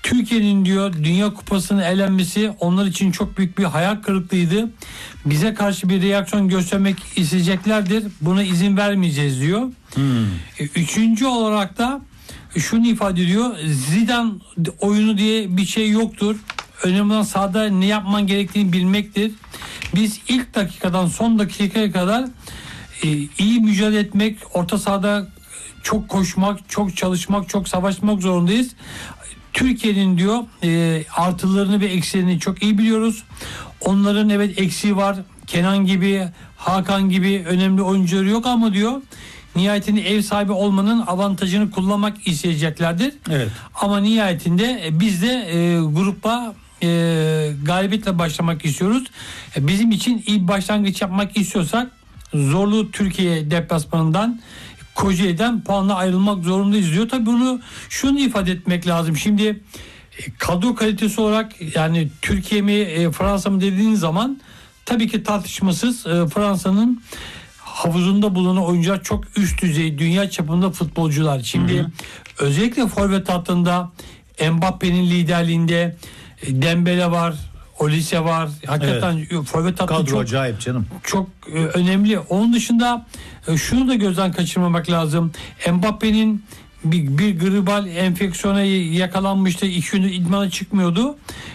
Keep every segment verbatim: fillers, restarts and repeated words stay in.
Türkiye'nin diyor Dünya Kupası'nın elenmesi onlar için çok büyük bir hayal kırıklığıydı. Bize karşı bir reaksiyon göstermek isteyeceklerdir. Buna izin vermeyeceğiz diyor. Hmm. Üçüncü olarak da şunu ifade ediyor. Zidane oyunu diye bir şey yoktur. Önemli olan sahada ne yapman gerektiğini bilmektir. Biz ilk dakikadan son dakikaya kadar e, iyi mücadele etmek, orta sahada çok koşmak, çok çalışmak, çok savaşmak zorundayız. Türkiye'nin diyor e, artılarını ve eksilerini çok iyi biliyoruz. Onların evet eksiği var. Kenan gibi, Hakan gibi önemli oyuncuları yok ama diyor nihayetinde ev sahibi olmanın avantajını kullanmak isteyeceklerdir. Evet. Ama nihayetinde biz de e, grupa e, galibiyetle başlamak istiyoruz. E, bizim için iyi başlangıç yapmak istiyorsak zorlu Türkiye deplasmanından Kocaeli'den puanla ayrılmak zorundayız diyor. Tabii bunu şunu ifade etmek lazım. Şimdi kadro kalitesi olarak yani Türkiye mi e, Fransa mı dediğin zaman tabii ki tartışmasız e, Fransa'nın havuzunda bulunan oyuncular çok üst düzey dünya çapında futbolcular. Şimdi hı hı. özellikle forvet hattında Mbappe'nin liderliğinde e, Dembele var, Olise var. Hakikaten evet. forvet hattı kadro çok acayip canım. Çok e, önemli. Onun dışında e, şunu da gözden kaçırmamak lazım. Mbappe'nin bir, bir gribal enfeksiyona yakalanmıştı. İki gündür idmana çıkmıyordu.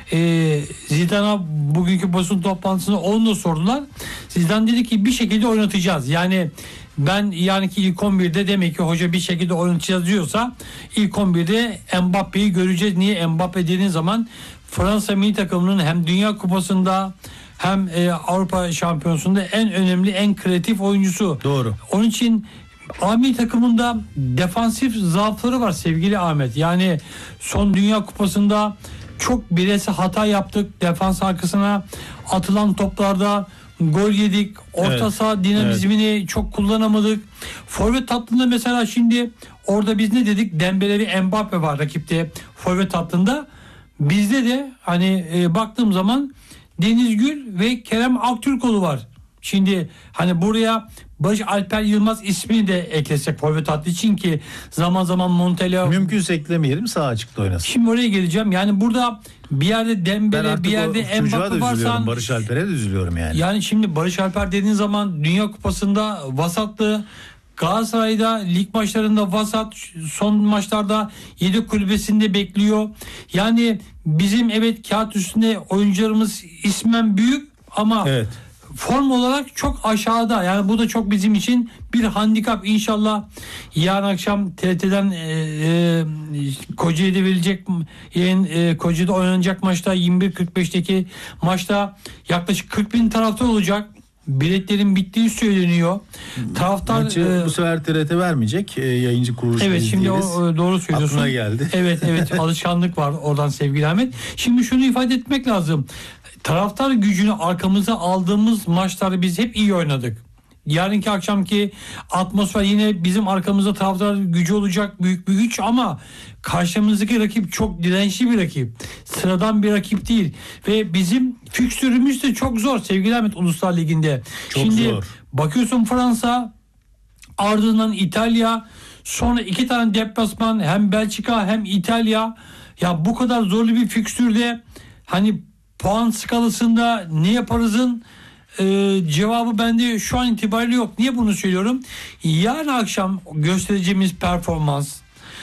E, Zidane'a bugünkü basın toplantısında onu da sordular. Zidane dedi ki bir şekilde oynatacağız. Yani ben yani ki ilk on birde demek ki hoca bir şekilde oynatacağız diyorsa ilk on birde Mbappe'yi göreceğiz. Niye? Mbappe dediğin zaman Fransa milli takımının hem Dünya Kupası'nda hem e, Avrupa Şampiyonası'nda en önemli, en kreatif oyuncusu. Doğru. Onun için A milli takımında defansif zaafları var sevgili Ahmet. Yani son Dünya Kupası'nda çok bireysel hata yaptık. Defans arkasına atılan toplarda gol yedik. Orta evet. saha dinamizmini evet. çok kullanamadık. Forvet hattında mesela şimdi orada biz ne dedik? Dembele ve Mbappe var rakipte forvet hattında. Bizde de hani e, baktığım zaman Deniz Gül ve Kerem Aktürkoğlu var. Şimdi hani buraya Barış Alper Yılmaz ismini de eklesek forvet hattı için ki zaman zaman Montella mümkünse eklemeyelim sağ açıkta oynasın. Şimdi oraya geleceğim. Yani burada bir yerde Dembele bir yerde Mbappe varsa Barış Alper'e de üzülüyorum yani. Yani şimdi Barış Alper dediğin zaman Dünya Kupası'nda vasatlı, Galatasaray'da lig maçlarında vasat, son maçlarda yedek kulübesinde bekliyor. Yani bizim evet kağıt üstünde oyuncularımız ismen büyük ama evet. form olarak çok aşağıda. Yani bu da çok bizim için bir handikap. İnşallah yarın akşam T R T'den e, e, Kocaeli'de verilecek yayın, e, Kocaeli'de oynanacak maçta yirmi bir kırk beşteki maçta yaklaşık kırk bin taraftar olacak. Biletlerin bittiği söyleniyor. Taraftar Maçı e, bu sefer T R T vermeyecek. E, yayıncı kuruluş. Evet şimdi o, doğru söylüyorsun. Aklına geldi. Evet evet alışkanlık var oradan sevgili Ahmet. Şimdi şunu ifade etmek lazım. Taraftar gücünü arkamıza aldığımız maçları biz hep iyi oynadık. Yarınki akşamki atmosfer yine bizim arkamızda taraftar gücü olacak, büyük bir güç ama karşımızdaki rakip çok dirençli bir rakip. Sıradan bir rakip değil. Ve bizim fikstürümüz de çok zor sevgili Ahmet Uluslar Ligi'nde. Çok Şimdi zor. bakıyorsun Fransa, ardından İtalya, sonra iki tane deplasman hem Belçika hem İtalya. Ya bu kadar zorlu bir fikstürde hani puan skalasında ne yaparızın Ee, cevabı bende şu an itibariyle yok. Niye bunu söylüyorum? Yarın akşam göstereceğimiz performans,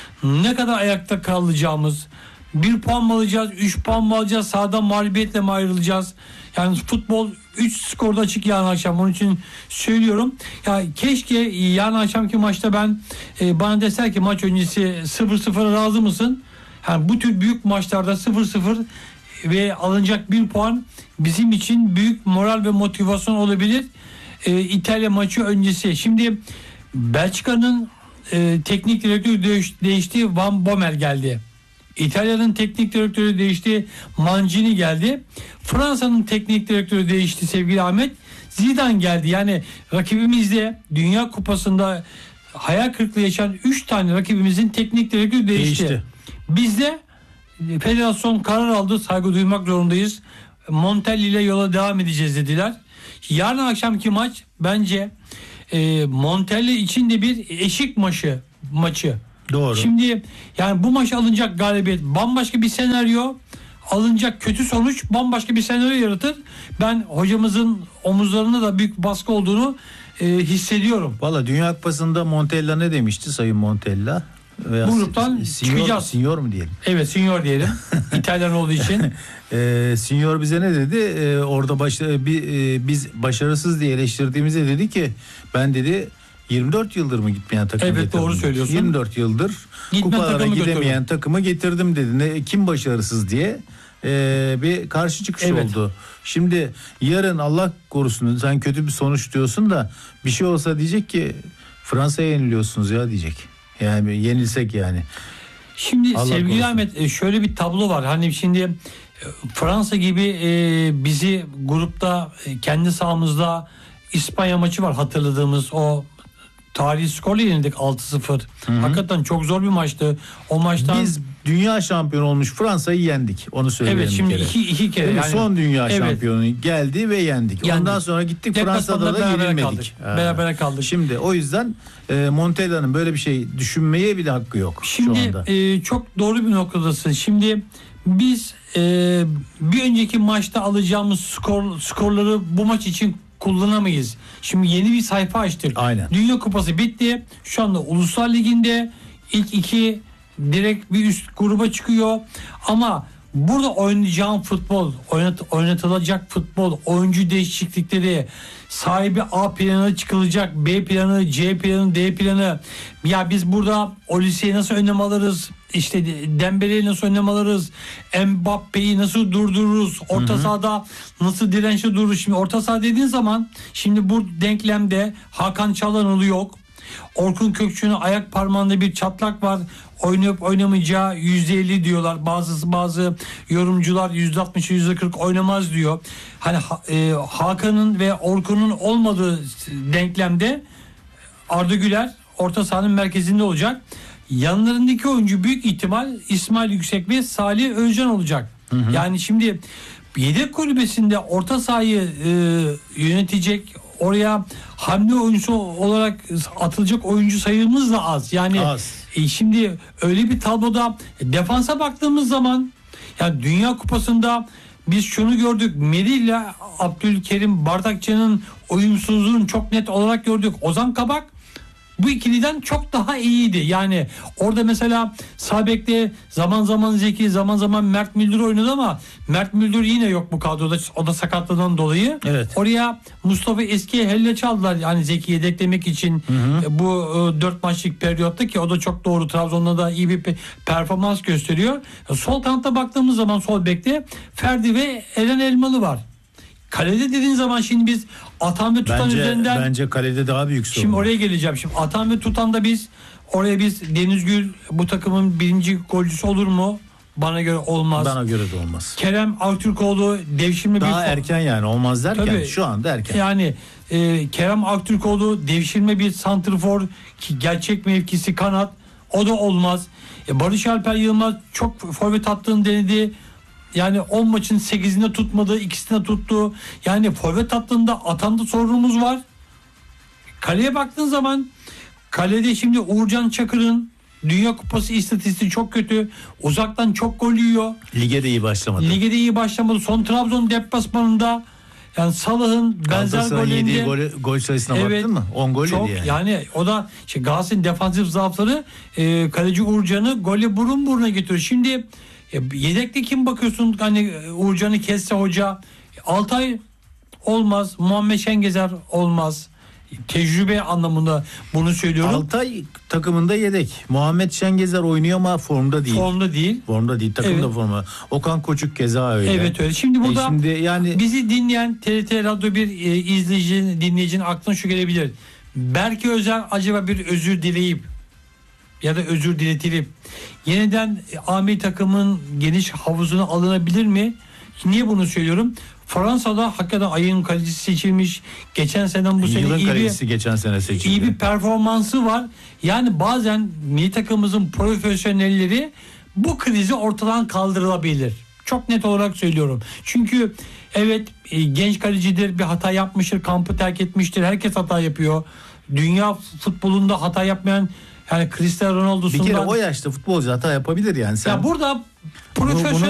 ne kadar ayakta kalacağımız, bir puan mı alacağız, üç puan mı alacağız, sahadan mağlubiyetle mi ayrılacağız? Yani futbol üç skorda açık yarın akşam. Onun için söylüyorum. Ya keşke yarın akşamki maçta ben e, bana deser ki maç öncesi sıfır sıfıra razı mısın? Yani bu tür büyük maçlarda sıfır sıfır ve alınacak bir puan bizim için büyük moral ve motivasyon olabilir. Ee, İtalya maçı öncesi. Şimdi Belçika'nın e, teknik direktörü değiş, değişti. Van Bommel geldi. İtalya'nın teknik direktörü değişti. Mancini geldi. Fransa'nın teknik direktörü değişti sevgili Ahmet. Zidane geldi. Yani rakibimizde Dünya Kupası'nda hayal kırıklığı yaşayan üç tane rakibimizin teknik direktörü değişti. değişti. Bizde federasyon karar aldı, saygı duymak zorundayız. Montella ile yola devam edeceğiz dediler. Yarın akşamki maç bence e, Montella için de bir eşik maçı maçı. Doğru. Şimdi yani bu maç alınacak galibiyet bambaşka bir senaryo, alınacak kötü sonuç bambaşka bir senaryo yaratır. Ben hocamızın omuzlarında da büyük baskı olduğunu e, hissediyorum. Valla Dünya Kupası'nda Montella ne demişti Sayın Montella? Veya Bu gruptan signor, çıkacağız. Signor mu diyelim? Evet, signor diyelim. İtalyan olduğu için. E, Signor bize ne dedi? E, orada baş, e, bi, e, biz başarısız diye eleştirdiğimizde dedi ki ben dedi yirmi dört yıldır mı gitmeyen takım Evet, getirdim? doğru söylüyorsun. yirmi dört yıldır Gitme kupalara takımı gidemeyen götürdüm. takımı getirdim dedi. Ne, kim başarısız diye e, bir karşı çıkış Evet. oldu. Şimdi yarın Allah korusun sen kötü bir sonuç diyorsun da bir şey olsa diyecek ki Fransa'ya yeniliyorsunuz ya diyecek. Yani yenilsek yani. Şimdi Allah sevgili korusun. Ahmet, e, şöyle bir tablo var. Hani şimdi e, Fransa gibi e, bizi grupta e, kendi sahamızda İspanya maçı var, hatırladığımız o tarihi skorla yenildik altı sıfır. Hakikaten çok zor bir maçtı. O maçtan Biz dünya şampiyonu olmuş Fransa'yı yendik. Onu söyleyelim evet bir şimdi kere. iki iki kere Değil mi? yani, Son dünya evet, şampiyonu geldi ve yendik. Yendik. Ondan sonra gittik Deplasmanda Fransa'da da berabere yenilmedik. kaldık. Ha. Berabere kaldık. Şimdi o yüzden e, Montella'nın böyle bir şey düşünmeye bile hakkı yok Şimdi şu anda. e, çok doğru bir noktadasın. Şimdi biz e, bir önceki maçta alacağımız skor skorları bu maç için kullanamayız. Şimdi yeni bir sayfa açtık. Aynen. Dünya Kupası bitti. Şu anda Uluslar Ligi'nde ilk iki direkt bir üst gruba çıkıyor. Ama burada oynayacağım futbol, oynat, oynatılacak futbol, oyuncu değişiklikleri, sahibi A planı çıkılacak, B planı, C planı, D planı. Ya biz burada Olise'yi nasıl önlem alırız? İşte Dembele'yi nasıl önlem alırız? Mbappe'yi nasıl durdururuz? Orta sahada nasıl dirençli dururuz? Şimdi orta saha dediğin zaman şimdi bu denklemde Hakan Çalhanoğlu yok. Orkun Kökçü'nün ayak parmağında bir çatlak var. Oynayıp oynamayacağı yüzde elli diyorlar. Bazı bazı yorumcular yüzde altmış yüzde kırk oynamaz diyor. Hani e, Hakan'ın ve Orkun'un olmadığı denklemde Arda Güler orta sahanın merkezinde olacak. Yanlarındaki oyuncu büyük ihtimal İsmail Yüksek ve Salih Özcan olacak. Hı hı. Yani şimdi yedek kulübesinde orta sahayı e, yönetecek, oraya hamle oyuncusu olarak atılacak oyuncu sayımız da az. Yani Az. E, şimdi öyle bir tabloda defansa baktığımız zaman yani Dünya Kupası'nda biz şunu gördük. Meri ile Abdülkerim Bardakçı'nın uyumsuzluğunu çok net olarak gördük. Ozan Kabak bu ikiliden çok daha iyiydi. Yani orada mesela sağ bekte zaman zaman Zeki, zaman zaman Mert Müldür oynadı ama Mert Müldür yine yok bu kadroda. O da sakatlığından dolayı. Evet. Oraya Mustafa Eski'ye helle çaldılar. Yani Zeki'yi yedeklemek için hı hı. bu dört maçlık periyotta ki o da çok doğru. Trabzon'da da iyi bir performans gösteriyor. Sol kanatta baktığımız zaman sol bekte Ferdi ve Eren Elmalı var. Kalede dediğin zaman şimdi biz Atan ve Tutan bence, üzerinden bence kalede daha büyük sorun. Şimdi oraya geleceğim. Şimdi Atan ve Tutan'da biz oraya biz Deniz Gül bu takımın birinci golcüsü olur mu? Bana göre olmaz. Bana göre de olmaz. Kerem Aktürkoğlu devşirme daha bir... Daha erken yani olmaz derken Tabii, şu anda erken. Yani e, Kerem Aktürkoğlu devşirme bir santrfor ki gerçek mevkisi kanat. O da olmaz. E, Barış Alper Yılmaz çok forvet attığını denedi. Yani on maçın sekizinde tutmadı, ikisinde tuttu. Yani forvet hattında Atan'da sorunumuz var. Kaleye baktığın zaman kalede şimdi Uğurcan Çakır'ın Dünya Kupası istatistiği çok kötü. Uzaktan çok gol yiyor. Lige de iyi başlamadı. Lige de iyi başlamadı. Son Trabzon deplasmanında yani Salah'ın benzer gollerinde gol, gol sayısına evet, baktın mı? on gol çok, yedi yani. yani o da işte Galatasaray'ın defansif zaafları e, kaleci Uğurcan'ı gole burun buruna getiriyor. Şimdi e, yedekte kim bakıyorsun hani Uğurcan'ı kesse hoca Altay olmaz. Muhammed Şengezer olmaz. Tecrübe anlamında bunu söylüyorum. Altay takımında yedek. Muhammed Şengezer oynuyor ama formda değil. Formda değil. Formda değil. Takımda Evet. forma. Okan Koçuk keza öyle. Evet öyle. Şimdi burada e şimdi yani bizi dinleyen T R T Radyo bir e, izleyicinin, dinleyicinin aklına şu gelebilir. Belki Özer acaba bir özür dileyip ya da özür diletilip yeniden Ami takımın geniş havuzuna alınabilir mi? Niye bunu söylüyorum? Fransa'da hakikaten ayın kalecisi seçilmiş. Geçen seneden bu sene yılın iyi kalecisi bir, geçen sene seçildi. iyi bir performansı var. Yani bazen milli takımımızın profesyonelleri bu krizi ortadan kaldırılabilir. Çok net olarak söylüyorum. Çünkü evet genç kalecidir, bir hata yapmıştır, kampı terk etmiştir. Herkes hata yapıyor. Dünya futbolunda hata yapmayan Yani Cristiano Bir kere Ronaldo'sundan o yaşta futbolcu hata yapabilir yani. Sen ya burada bunu, profesyonel